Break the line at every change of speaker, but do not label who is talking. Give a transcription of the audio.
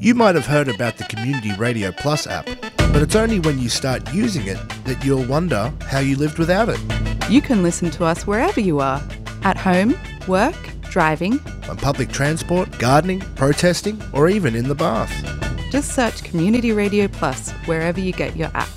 You might have heard about the Community Radio Plus app, but it's only when you start using it that you'll wonder how you lived without it.
You can listen to us wherever you are, at home, work, driving,
On public transport, gardening, protesting, or even in the bath.
just search Community Radio Plus wherever you get your apps.